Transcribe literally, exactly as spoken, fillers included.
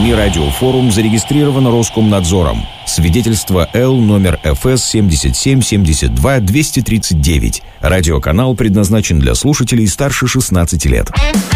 СМИ «Радиофорум» зарегистрировано Роскомнадзором. Свидетельство Л номер эф эс семьдесят семь семьдесят два двести тридцать девять. Радиоканал предназначен для слушателей старше шестнадцати лет.